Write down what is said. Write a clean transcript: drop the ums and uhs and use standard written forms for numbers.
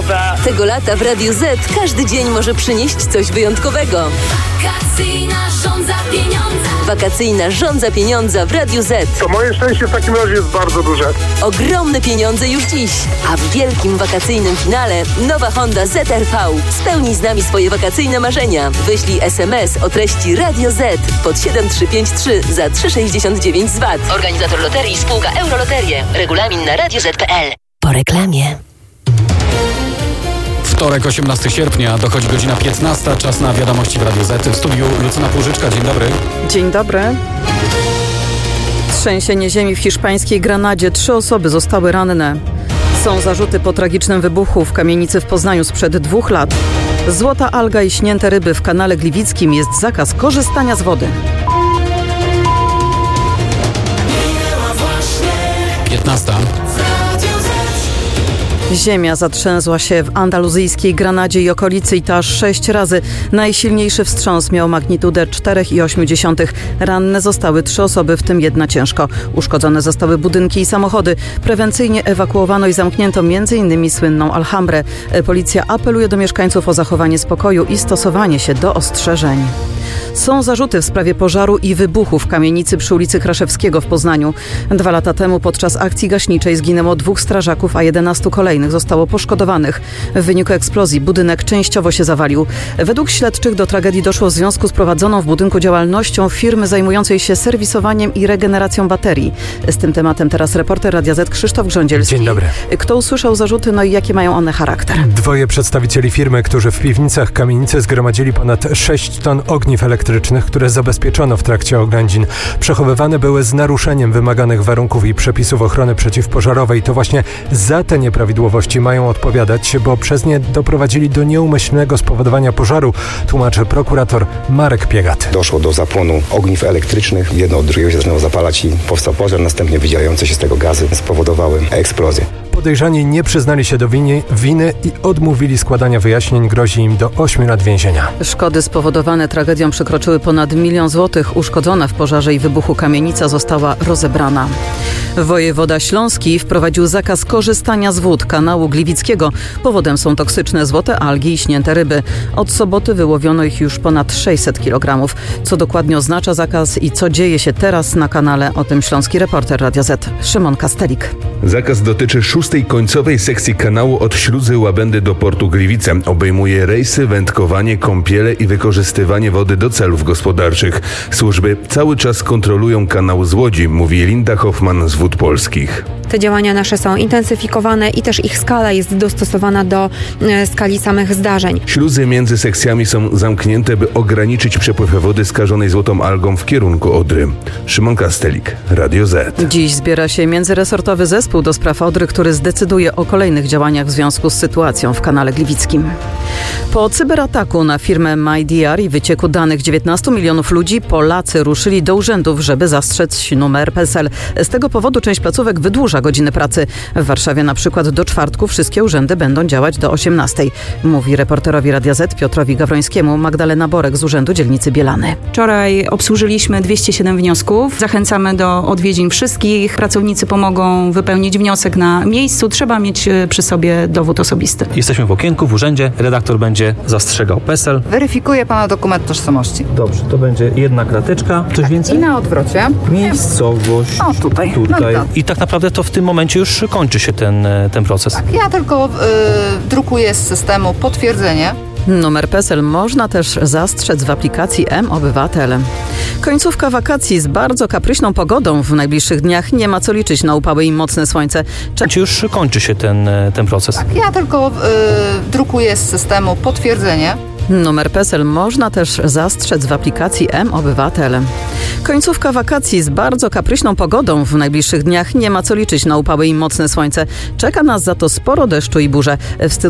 pieniądza. Tego lata w Radiu Z każdy dzień może przynieść coś wyjątkowego. Wakacyjna żądza pieniądza. Wakacyjna żądza pieniądza w Radiu Z. To moje szczęście w takim razie jest bardzo duże. Ogromne pieniądze już dziś. A w wielkim wakacyjnym finale nowa Honda ZR-V. Spełnij z nami swoje wakacyjne marzenia. Wyślij SMS o treści Radio Z pod 7353 za 3,69 z VAT. Organizator loterii spółka Euroloterie. Regulamin na radioz.pl. Po reklamie. Wtorek, 18 sierpnia, dochodzi godzina 15, czas na wiadomości w Radiu Z. W studiu Lucyna Półżyczka, dzień dobry. Dzień dobry. Trzęsienie ziemi w hiszpańskiej Granadzie. 3 osoby zostały ranne. Są zarzuty po tragicznym wybuchu w kamienicy w Poznaniu sprzed 2 lat. Złota alga i śnięte ryby w kanale Gliwickim. Jest zakaz korzystania z wody. 15. Ziemia zatrzęsła się w andaluzyjskiej Granadzie i okolicy i to aż 6 razy. Najsilniejszy wstrząs miał magnitudę 4,8. Ranne zostały 3 osoby, w tym 1 ciężko. Uszkodzone zostały budynki i samochody. Prewencyjnie ewakuowano i zamknięto m.in. słynną Alhambrę. Policja apeluje do mieszkańców o zachowanie spokoju i stosowanie się do ostrzeżeń. Są zarzuty w sprawie pożaru i wybuchu w kamienicy przy ulicy Kraszewskiego w Poznaniu. 2 lata temu podczas akcji gaśniczej zginęło 2 strażaków, a 11 kolejnych zostało poszkodowanych. W wyniku eksplozji budynek częściowo się zawalił. Według śledczych do tragedii doszło w związku z prowadzoną w budynku działalnością firmy zajmującej się serwisowaniem i regeneracją baterii. Z tym tematem teraz reporter Radia Z Krzysztof Grządzielski. Dzień dobry. Kto usłyszał zarzuty, no i jakie mają one charakter? 2 przedstawicieli firmy, którzy w piwnicach kamienicy zgromadzili ponad 6 ton ogniw elektrycznych, które zabezpieczono w trakcie oględzin. Przechowywane były z naruszeniem wymaganych warunków i przepisów ochrony przeciwpożarowej. To właśnie za te nieprawidłowości mają odpowiadać, bo przez nie doprowadzili do nieumyślnego spowodowania pożaru, tłumaczy prokurator Marek Piegat. Doszło do zapłonu ogniw elektrycznych. Jedno od drugiego się zaczęło zapalać i powstał pożar. Następnie wydzielające się z tego gazy spowodowały eksplozję. Podejrzani nie przyznali się do winy i odmówili składania wyjaśnień. Grozi im do 8 lat więzienia. Szkody spowodowane tragedią przekroczyły ponad 1 000 000 złotych. Uszkodzona w pożarze i wybuchu kamienica została rozebrana. Wojewoda śląski wprowadził zakaz korzystania z wód kanału Gliwickiego. Powodem są toksyczne złote algi i śnięte ryby. Od soboty wyłowiono ich już ponad 600 kg. Co dokładnie oznacza zakaz i co dzieje się teraz na kanale? O tym śląski reporter Radia Z Szymon Kastelik. Zakaz dotyczy 6. końcowej sekcji kanału od Śluzy Łabędy do portu Gliwice. Obejmuje rejsy, wędkowanie, kąpiele i wykorzystywanie wody do celów gospodarczych. Służby cały czas kontrolują kanał z Łodzi, mówi Linda Hoffman z Wód Polskich. Te działania nasze są intensyfikowane i też ich skala jest dostosowana do skali samych zdarzeń. Śluzy między sekcjami są zamknięte, by ograniczyć przepływ wody skażonej złotą algą w kierunku Odry. Szymon Kastelik, Radio Z. Dziś zbiera się międzyresortowy zespół do spraw Odry, który zdecyduje o kolejnych działaniach w związku z sytuacją w kanale Gliwickim. Po cyberataku na firmę MyDR i wycieku danych 19 milionów ludzi, Polacy ruszyli do urzędów, żeby zastrzec numer PESEL. Z tego powodu część placówek wydłuża godziny pracy. W Warszawie na przykład do czwartku wszystkie urzędy będą działać do 18. Mówi reporterowi Radia Z Piotrowi Gawrońskiemu Magdalena Borek z Urzędu Dzielnicy Bielany. Wczoraj obsłużyliśmy 207 wniosków. Zachęcamy do odwiedzin wszystkich. Pracownicy pomogą wypełnić wniosek na miejscu. Trzeba mieć przy sobie dowód osobisty. Jesteśmy w okienku, w urzędzie. Redaktor będzie zastrzegał PESEL. Weryfikuje pana dokument tożsamości. Dobrze, to będzie 1 krateczka. Coś więcej? I na odwrocie. Miejscowość. O, tutaj. I tak naprawdę to w tym momencie już kończy się ten proces. Tak, ja tylko drukuję z systemu potwierdzenie. Numer PESEL można też zastrzec w aplikacji mObywatel. Końcówka wakacji z bardzo kapryśną pogodą. W najbliższych dniach nie ma co liczyć na upały i mocne słońce. Już kończy się ten proces. Tak, ja tylko drukuję z systemu potwierdzenie. Numer PESEL można też zastrzec w aplikacji mObywatel. Końcówka wakacji z bardzo kapryśną pogodą. W najbliższych dniach nie ma co liczyć na upały i mocne słońce. Czeka nas za to sporo deszczu i burze.